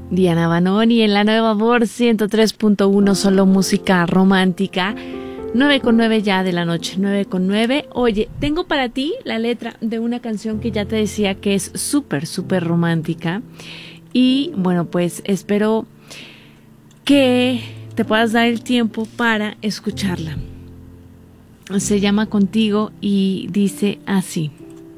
Diana Banoni en la Nueva Voz 103.1, solo música romántica. 9:09 ya de la noche, 9:09. Oye, tengo para ti la letra de una canción que ya te decía que es súper, súper romántica. Y bueno, pues espero que te puedas dar el tiempo para escucharla. Se llama Contigo y dice así.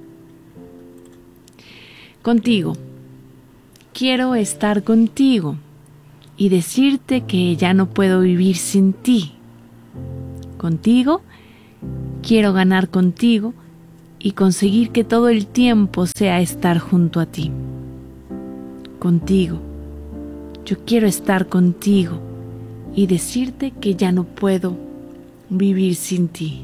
Contigo. Quiero estar contigo y decirte que ya no puedo vivir sin ti. Contigo, quiero ganar contigo y conseguir que todo el tiempo sea estar junto a ti. Contigo, yo quiero estar contigo y decirte que ya no puedo vivir sin ti.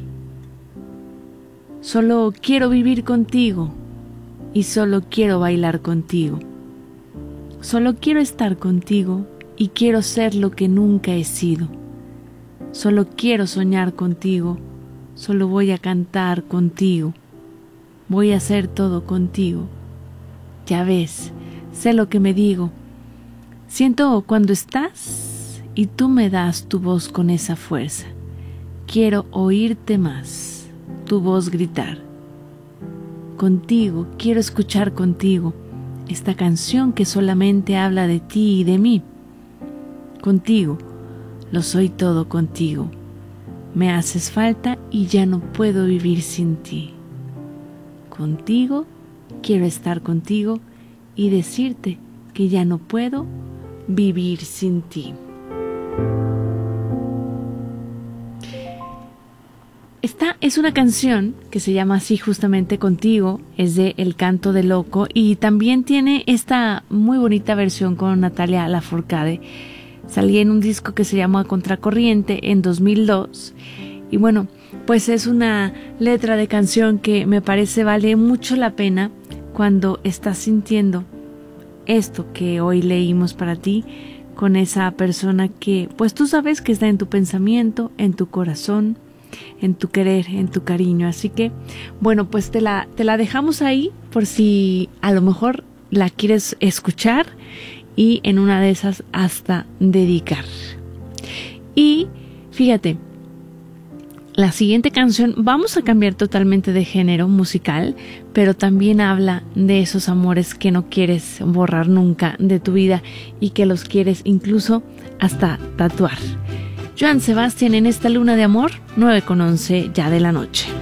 Solo quiero vivir contigo y solo quiero bailar contigo. Solo quiero estar contigo y quiero ser lo que nunca he sido. Solo quiero soñar contigo, solo voy a cantar contigo. Voy a hacer todo contigo. Ya ves, sé lo que me digo. Siento cuando estás y tú me das tu voz con esa fuerza. Quiero oírte más, tu voz gritar. Contigo, quiero escuchar contigo esta canción que solamente habla de ti y de mí. Contigo, lo soy todo contigo. Me haces falta y ya no puedo vivir sin ti. Contigo, quiero estar contigo y decirte que ya no puedo vivir sin ti. Esta es una canción que se llama así justamente Contigo, es de El Canto del Loco y también tiene esta muy bonita versión con Natalia Lafourcade. Salía en un disco que se llama Contracorriente en 2002 y bueno, pues es una letra de canción que me parece vale mucho la pena cuando estás sintiendo esto que hoy leímos para ti con esa persona que pues tú sabes que está en tu pensamiento, en tu corazón, en tu querer, en tu cariño. Así que, bueno, pues te la dejamos ahí por si a lo mejor la quieres escuchar y en una de esas hasta dedicar. Y fíjate, la siguiente canción, vamos a cambiar totalmente de género musical, pero también habla de esos amores que no quieres borrar nunca de tu vida y que los quieres incluso hasta tatuar. Joan Sebastián en esta luna de amor, 9:11 ya de la noche.